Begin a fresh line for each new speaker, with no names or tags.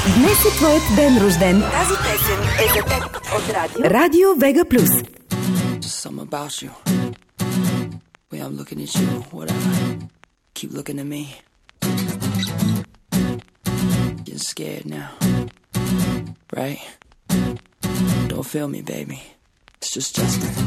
Днес е твоят ден рожден. Тази песен е за теб от Радио Вега Плюс.
Just something about you. Way I'm looking at you, whatever. Keep looking at me. Getting scared now. Right? Don't feel me, baby. It's just Justin.